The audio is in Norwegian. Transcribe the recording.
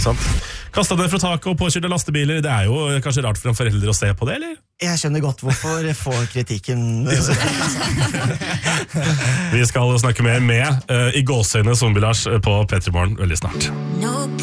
ikke sant? Kastet ned fra taket og påkjørte lastebiler, det jo kanskje rart for en forelder å se på det, eller? Jeg skjønner godt hvorfor jeg får kritikken. Vi skal snakke mer med i gåsøgne Zombie Lars på P3 Morgen veldig snart.